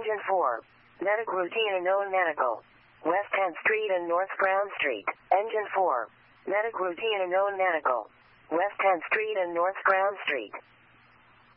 Engine 4. Medic routine unknown medical. West 10th Street and North Brown Street. Engine 4. Medic routine unknown medical. West 10th Street and North Brown Street.